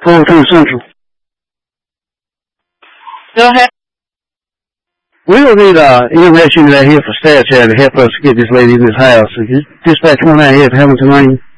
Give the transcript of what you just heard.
Fulton Central. Go ahead. We will need EMS unit out here for stats here to help us get this lady in this house. Dispatch 198 Hamilton Lane.